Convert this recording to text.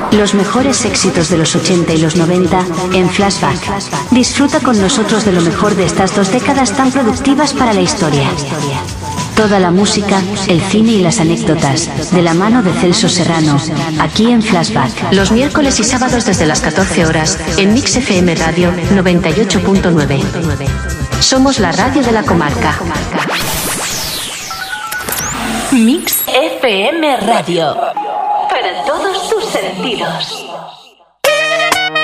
Los mejores éxitos de los 80 y los 90 en Flashback. Disfruta con nosotros de lo mejor de estas 2 décadas tan productivas para la historia. Toda la música, el cine y las anécdotas, de la mano de Celso Serrano, aquí en Flashback. Los miércoles y sábados desde las 14 horas, en Mix FM Radio 98.9. Somos la radio de la comarca. Mix FM Radio. Para todos tus sentidos.